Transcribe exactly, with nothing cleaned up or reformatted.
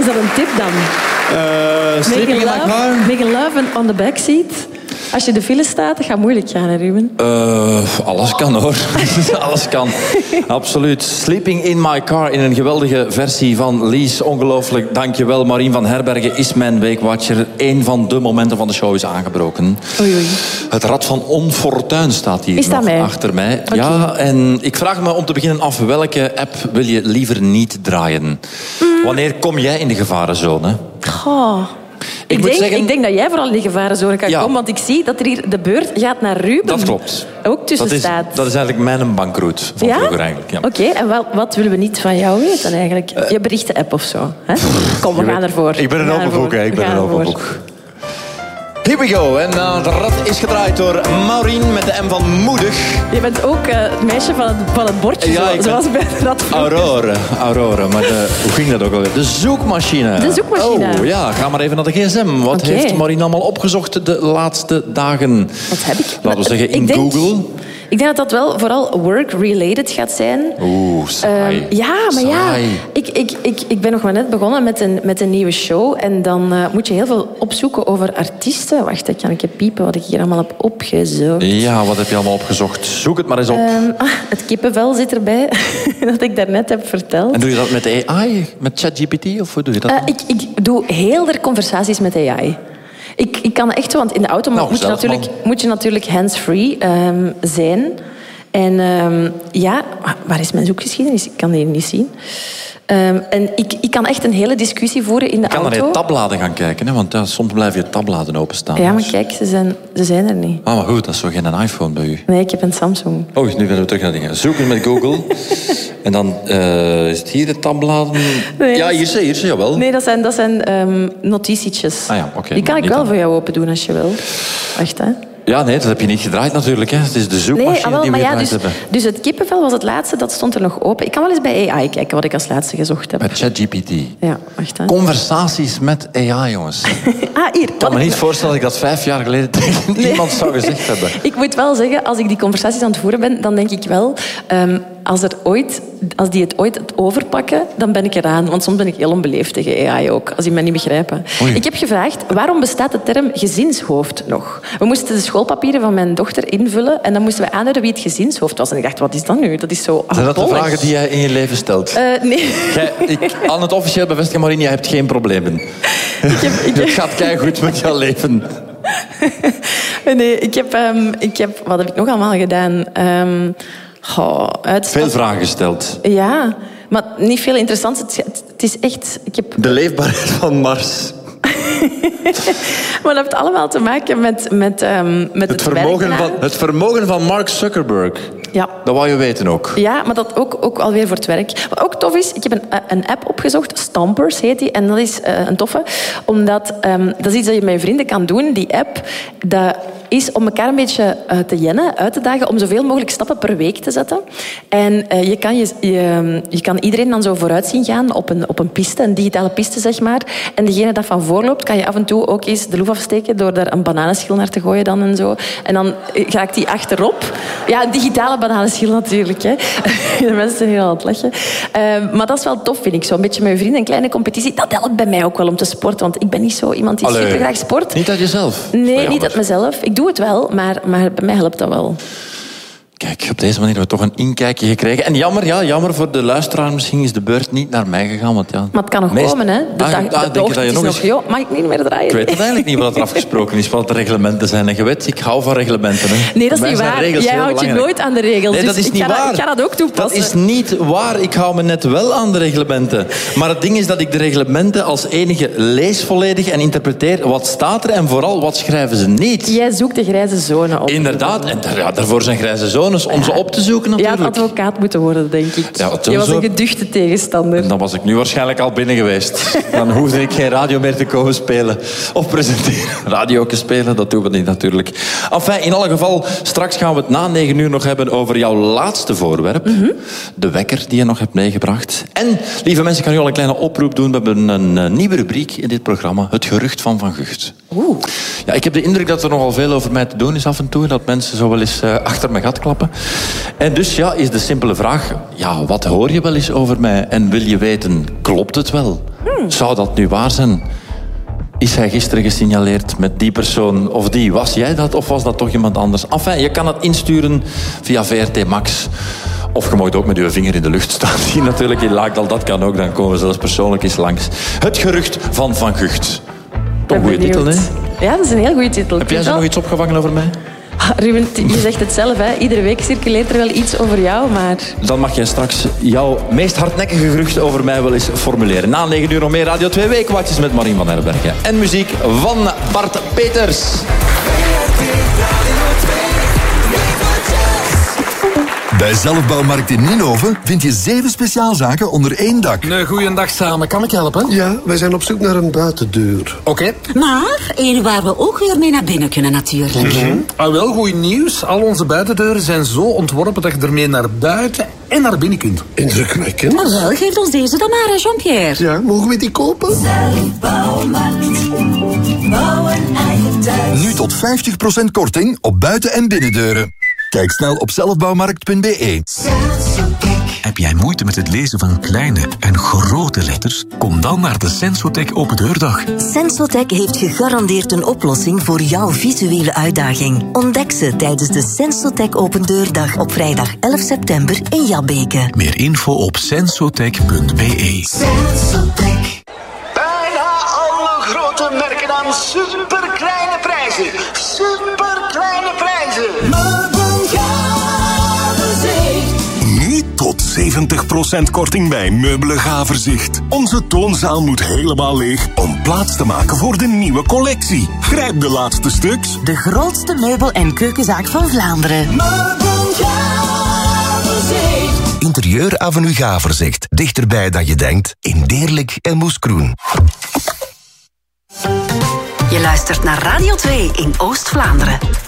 Is dat een tip dan? Uh, sleeping in my car? Making love on the backseat. Als je in de file staat, dat gaat moeilijk gaan, hè, Ruben? Uh, alles kan, hoor. Alles kan. Absoluut. Sleeping in my car in een geweldige versie van Lies. Ongelooflijk. Dankjewel. Marien van Herbergen is mijn weekwatcher. Eén van de momenten van de show is aangebroken. Oei, oei. Het Rad van Onfortuin staat hier is dat nog mij? achter mij. Okay. Ja, en ik vraag me om te beginnen af, welke app wil je liever niet draaien? Mm. Wanneer kom jij in de gevarenzone? Goh... Ik, ik, denk, zeggen... ik denk dat jij vooral in de gevarenzone kan ja. komen, want ik zie dat er hier de beurt gaat naar Ruben. Dat klopt. Ook tussen dat is, staat. Dat is eigenlijk mijn bankroute van ja? vroeger eigenlijk. Ja. Oké, okay, en wat, wat willen we niet van jou weten eigenlijk? Uh, je berichten-app of zo. Hè? Kom, we gaan ervoor. Ik ben een open boek, hè. Ik ben een open boek. Here we go. En uh, de rad is gedraaid door Maureen met de M van moedig. Je bent ook uh, het meisje van het, van het bordje, ja, zo, zoals bij de rad. Aurore, Aurore. Maar de, hoe ging dat ook alweer? De zoekmachine. De zoekmachine. Oh ja, ga maar even naar de gsm. Wat okay. heeft Maureen allemaal opgezocht de laatste dagen? Wat heb ik? Laten we zeggen in ik denk, Google. Ik denk dat dat wel vooral work-related gaat zijn. Oeh, saai. Uh, ja, maar saai. ja. Ik, ik, ik, ik ben nog maar net begonnen met een, met een nieuwe show. En dan uh, moet je heel veel opzoeken over artiesten. Wacht, ik kan een keer piepen wat ik hier allemaal heb opgezocht. Ja, wat heb je allemaal opgezocht? Zoek het maar eens op. Um, ah, het kippenvel zit erbij, dat ik daarnet heb verteld. En doe je dat met A I? Met ChatGPT? Of hoe doe je dat? Uh, ik, ik doe heel de conversaties met A I. Ik, ik kan echt zo, want in de auto nou, moet, je natuurlijk, moet je natuurlijk hands-free um, zijn. En um, ja, waar is mijn zoekgeschiedenis? Ik kan die niet zien. Um, en ik, ik kan echt een hele discussie voeren in de auto. Je kan naar je tabbladen gaan kijken, hè? Want ja, soms blijven je tabbladen openstaan. Ja, maar kijk, ze zijn, ze zijn er niet. Ah, maar goed, dat is zo geen iPhone bij u. Nee, ik heb een Samsung. Oh, nu gaan we terug naar dingen. Zoeken met Google. En dan uh, is het hier de tabbladen. Nee, ja, hier zie je wel. Nee, dat zijn, dat zijn um, notitietjes. Ah ja, oké. Okay, die kan ik wel dan. voor jou open doen als je wil. Wacht, hè. Ja, nee, dat heb je niet gedraaid natuurlijk. Hè. Het is de zoekmachine nee, wel, die we maar gedraaid ja, dus, hebben. Dus het kippenvel was het laatste, dat stond er nog open. Ik kan wel eens bij A I kijken wat ik als laatste gezocht heb. Met ChatGPT. Ja, wacht hè. Conversaties met A I, jongens. ah, hier. Ik kan me niet voorstellen dat ik dat vijf jaar geleden tegen nee. iemand zou gezegd hebben. Ik moet wel zeggen, als ik die conversaties aan het voeren ben, dan denk ik wel... Um, als, er ooit, als die het ooit het overpakken, dan ben ik eraan. Want soms ben ik heel onbeleefd tegen A I ook, als die mij niet begrijpen. Oei. Ik heb gevraagd, waarom bestaat de term gezinshoofd nog? We moesten de schoolpapieren van mijn dochter invullen en dan moesten we aanduiden wie het gezinshoofd was. En ik dacht, wat is dat nu? Dat is zo Zijn dat de vragen die jij in je leven stelt? Uh, nee. Jij, ik, aan het officieel bevestigen, Maureen, jij hebt geen problemen. ik heb, ik heb... Het gaat keigoed met jouw leven. nee, ik heb, um, ik heb... Wat heb ik nog allemaal gedaan? Um, Oh, veel vragen gesteld. Ja, maar niet veel interessants. Het, het is echt... Ik heb... De leefbaarheid van Mars. Maar dat heeft allemaal te maken met, met, um, met het, het, vermogen werk van, het vermogen van Mark Zuckerberg. Ja. Dat wou je weten ook. Ja, maar dat ook, ook alweer voor het werk. Wat ook tof is, ik heb een, een app opgezocht. Stompers heet die. En dat is uh, een toffe. Omdat, um, dat is iets dat je met je vrienden kan doen. Die app, dat is om elkaar een beetje uh, te jennen, uit te dagen, om zoveel mogelijk stappen per week te zetten. En uh, je, kan je, je, je kan iedereen dan zo vooruit zien gaan op een, op een piste, een digitale piste, zeg maar. En degene dat van voorloopt, kan je af en toe ook eens de loef afsteken door daar een bananenschil naar te gooien dan en zo. En dan raakt die achterop. Ja, een digitale bananenschil natuurlijk. Hè. De mensen zijn hier al aan het lachen. Uh, maar dat is wel tof, vind ik. Zo een beetje met je vrienden, een kleine competitie. Dat helpt bij mij ook wel om te sporten, want ik ben niet zo iemand die super graag sport. Niet uit jezelf? Nee, niet uit mezelf. Ik doe het wel, maar, maar bij mij helpt dat wel. Kijk, op deze manier hebben we toch een inkijkje gekregen. En jammer, ja, jammer voor de luisteraar. Misschien is de beurt niet naar mij gegaan. Want ja, maar het kan nog meest... komen, hè? De ah, dag, ah, de denk je dat je nog eens... Nog, mag ik niet meer draaien? Ik weet het eigenlijk niet wat er afgesproken is, wat de reglementen zijn. En je weet, ik hou van reglementen. Hè. Nee, dat is niet waar. Jij houdt je nooit aan de regels. Nee, dat dus is ik niet ga waar. Dat, ik ga dat ook toepassen. Dat is niet waar. Ik hou me net wel aan de reglementen. Maar het ding is dat ik de reglementen als enige lees volledig en interpreteer. Wat staat er en vooral, wat schrijven ze niet? Jij zoekt de grijze zone op. Inderdaad. En ja, daarvoor zijn grijze zones om ja. ze op te zoeken natuurlijk. Ja, advocaat moeten worden, denk ik. Ja, je was een geduchte tegenstander. En dan was ik nu waarschijnlijk al binnen geweest. Dan hoefde ik geen radio meer te komen spelen. Of presenteren. Radio spelen, dat doen we niet natuurlijk. Enfin, in alle geval, straks gaan we het na negen uur nog hebben over jouw laatste voorwerp. Mm-hmm. De wekker die je nog hebt meegebracht. En, lieve mensen, ik kan u al een kleine oproep doen. We hebben een, een nieuwe rubriek in dit programma. Het gerucht van Van Gucht. Oeh. Ja, ik heb de indruk dat er nogal veel over mij te doen is af en toe. Dat mensen zo wel eens uh, achter mijn gat klappen. En dus ja, is de simpele vraag... Ja, wat hoor je wel eens over mij? En wil je weten, klopt het wel? Hmm. Zou dat nu waar zijn? Is hij gisteren gesignaleerd met die persoon of die? Was jij dat of was dat toch iemand anders? Enfin, je kan het insturen via V R T Max. Of je mag ook met je vinger in de lucht staan. Die natuurlijk in Laakdal, dat kan ook. Dan komen we zelfs persoonlijk eens langs. Het gerucht van Van Gucht. Toch een goede titel, hè? Ja, dat is een heel goede titel. Heb jij zo nog iets opgevangen over mij? Ruben, je zegt het zelf, hè. Iedere week circuleert er wel iets over jou, maar... Dan mag jij straks jouw meest hardnekkige gerucht over mij wel eens formuleren. Na negen uur nog meer Radio twee Weekwatjes met Marien van Herbergen. En muziek van Bart Peters. Bij Zelfbouwmarkt in Ninove vind je zeven speciaalzaken onder één dak. Een goeiedag samen. Kan ik helpen? Ja, wij zijn op zoek naar een buitendeur. Oké. Okay. Maar één waar we ook weer mee naar binnen kunnen natuurlijk. Mm-hmm. Ah, wel, goed nieuws. Al onze buitendeuren zijn zo ontworpen dat je ermee naar buiten en naar binnen kunt. Indrukwekkend. Maar wel, geef ons deze dan maar, Jean-Pierre. Ja, mogen we die kopen? Zelfbouwmarkt. Bouwen eigen thuis. Nu tot vijftig procent korting op buiten- en binnendeuren. Kijk snel op zelfbouwmarkt punt b e. Heb jij moeite met het lezen van kleine en grote letters? Kom dan naar de Sensotec Open Deurdag. Sensotec heeft gegarandeerd een oplossing voor jouw visuele uitdaging. Ontdek ze tijdens de Sensotec Open Deurdag op vrijdag elf september in Jabbeke. Meer info op sensotec punt b e. Sensotec. Bijna alle grote merken aan superkleine prijzen. Superkleine prijzen. Nu tot zeventig procent korting bij Meubelen Gaverzicht. Onze toonzaal moet helemaal leeg om plaats te maken voor de nieuwe collectie. Grijp de laatste stuks. De grootste meubel- en keukenzaak van Vlaanderen. Interieur Avenue Gaverzicht. Dichterbij dan je denkt. In Deerlijk en Moeskroen. Je luistert naar Radio twee in Oost-Vlaanderen.